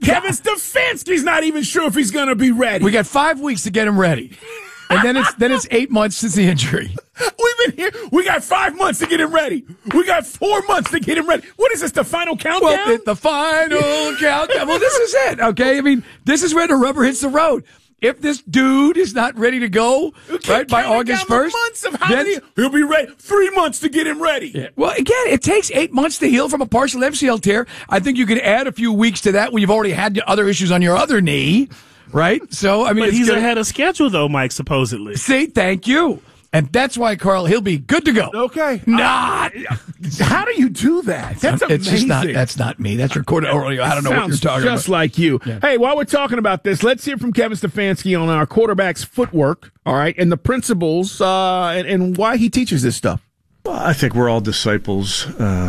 Kevin Stefanski's not even sure if he's going to be ready. We got 5 weeks to get him ready. And then it's 8 months since the injury. We've been here. We got 5 months to get him ready. We got 4 months to get him ready. What is this, the final countdown? Well, the final countdown. Well, this is it, okay? I mean, this is where the rubber hits the road. If this dude is not ready to go, right, by August 1st, he'll be ready. 3 months to get him ready. Yeah. Well, again, it takes 8 months to heal from a partial MCL tear. I think you could add a few weeks to that when you've already had other issues on your other knee, right? So, I mean, but he's ahead of schedule, though, Mike, supposedly. See, thank you. And that's why, Carl, he'll be good to go. Okay. Not. How do you do that? That's amazing. It's just not. That's not me. That's recorded earlier. I don't know what you're talking about. Just like you. Yeah. Hey, while we're talking about this, let's hear from Kevin Stefanski on our quarterback's footwork, all right, and the principles and why he teaches this stuff. Well, I think we're all disciples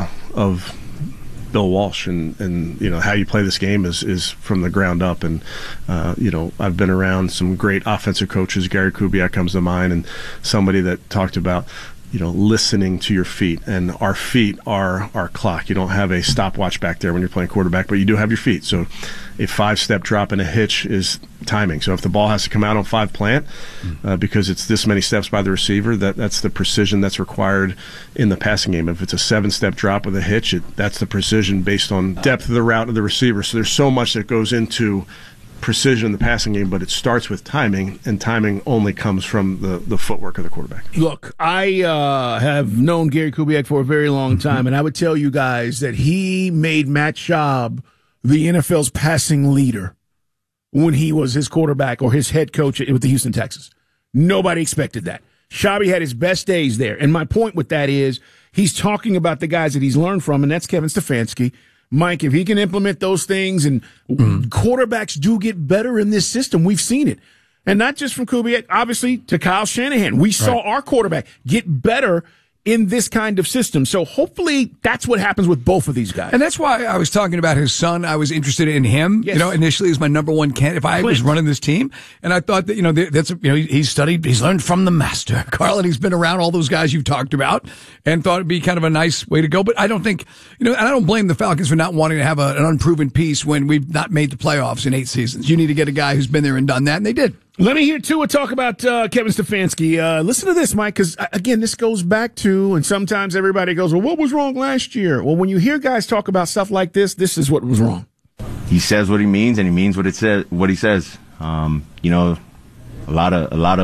of Bill Walsh, and you know how you play this game is from the ground up. And you know, I've been around some great offensive coaches. Gary Kubiak comes to mind, and somebody that talked about, you know, listening to your feet, and our feet are our clock. You don't have a stopwatch back there when you're playing quarterback, but you do have your feet. So a 5-step drop and a hitch is timing. So if the ball has to come out on 5 plant because it's this many steps by the receiver, that's the precision that's required in the passing game. If it's a 7-step drop with a hitch, that's the precision based on depth of the route of the receiver. So there's so much that goes into precision in the passing game, but it starts with timing, and timing only comes from the footwork of the quarterback. Look, I have known Gary Kubiak for a very long time, and I would tell you guys that he made Matt Schaub the NFL's passing leader when he was his quarterback or his head coach with the Houston Texans. Nobody expected that. Schaub had his best days there, and my point with that is he's talking about the guys that he's learned from, and that's Kevin Stefanski. Mike, if he can implement those things, and quarterbacks do get better in this system, we've seen it. And not just from Kubiak, obviously, to Kyle Shanahan. We saw our quarterback get better in this kind of system. So hopefully that's what happens with both of these guys. And that's why I was talking about his son. I was interested in him, yes. You know, initially as my number one candidate. If I was running this team, and I thought that, you know, he's learned from the master, Carl, and he's been around all those guys you've talked about, and thought it'd be kind of a nice way to go. But I don't think, you know, and I don't blame the Falcons for not wanting to have an unproven piece when we've not made the playoffs in 8 seasons. You need to get a guy who's been there and done that, and they did. Let me hear Tua talk about Kevin Stefanski. Listen to this, Mike, because, again, this goes back to, and sometimes everybody goes, well, what was wrong last year? Well, when you hear guys talk about stuff like this, this is what was wrong. He says what he means, and he means what he says. You know, a lot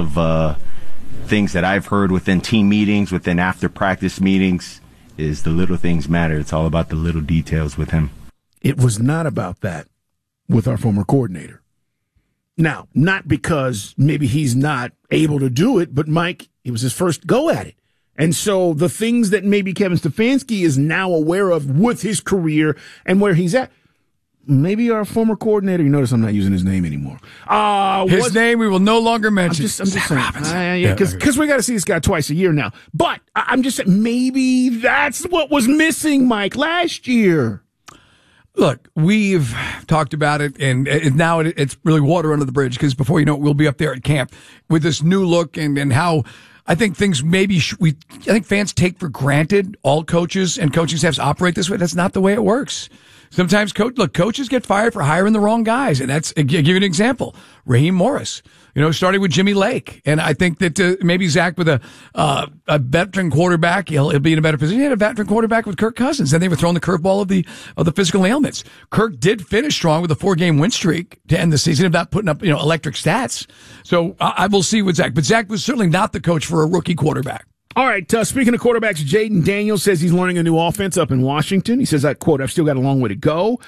of things that I've heard within team meetings, within after practice meetings, is the little things matter. It's all about the little details with him. It was not about that with our former coordinator. Now, not because maybe he's not able to do it, but Mike, it was his first go at it. And so the things that maybe Kevin Stefanski is now aware of with his career and where he's at, maybe our former coordinator, you notice I'm not using his name anymore. His name we will no longer mention. I'm just saying. Because we got to see this guy twice a year now. But I'm just saying, maybe that's what was missing, Mike, last year. Look, we've talked about it, and now it's really water under the bridge, because before you know it, we'll be up there at camp with this new look and how I think things maybe I think fans take for granted all coaches and coaching staffs operate this way. That's not the way it works. Sometimes coaches get fired for hiring the wrong guys, and I'll give you an example. Raheem Morris, you know, started with Jimmy Lake, and I think that maybe Zach with a veteran quarterback, he'll be in a better position. He had a veteran quarterback with Kirk Cousins, and they were throwing the curveball of the physical ailments. Kirk did finish strong with a 4-game win streak to end the season, of not putting up, you know, electric stats. So I will see with Zach, but Zach was certainly not the coach for a rookie quarterback. All right, speaking of quarterbacks, Jaden Daniels says he's learning a new offense up in Washington. He says, I quote, I've still got a long way to go.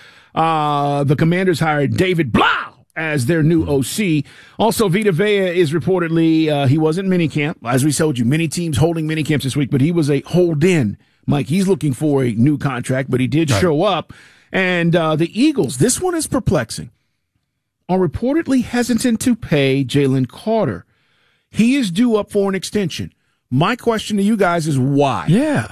The Commanders hired David Blau as their new OC. Also, Vita Vea is reportedly, he was in minicamp. As we told you, many teams holding minicamps this week, but he was a hold-in. Mike, he's looking for a new contract, but he did show up. And the Eagles, this one is perplexing, are reportedly hesitant to pay Jalen Carter. He is due up for an extension. My question to you guys is why? Yeah.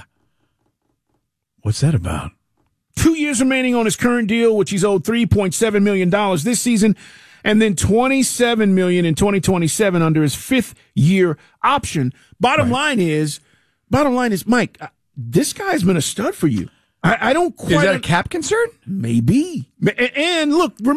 What's that about? 2 years remaining on his current deal, which he's owed $3.7 million this season, and then $27 million in 2027 under his 5th-year option. Bottom line is, Mike, this guy's been a stud for you. I don't quite. Is that a cap concern? Maybe. And look,